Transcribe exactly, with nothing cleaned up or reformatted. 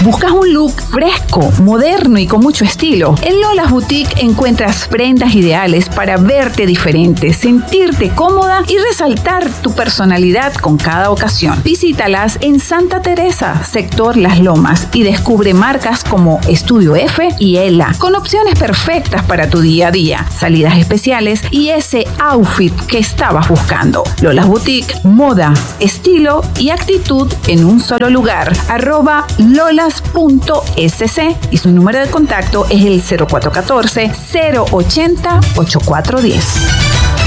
¿Buscas un look fresco, moderno y con mucho estilo? En Lolas Boutique encuentras prendas ideales para verte diferente, sentirte cómoda y resaltar tu personalidad con cada ocasión. Visítalas en Santa Teresa, sector Las Lomas, y descubre marcas como Estudio F y Ela, con opciones perfectas para tu día a día, salidas especiales y ese outfit que estabas buscando. Lolas Boutique, moda, estilo y actitud en un solo lugar. Arroba lolas punto s c y su número de contacto es el cero cuatro uno cuatro, cero ochenta, ochenta y cuatro diez.